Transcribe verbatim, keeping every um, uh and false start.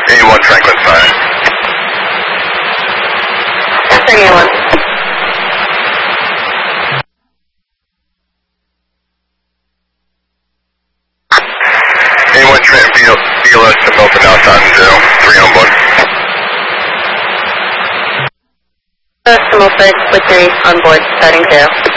eighty-one Franklin five. eighty-one. eighty-one Trent B L S to Milton now, Fountain zero, three on board. Milford with three on board, starting zero.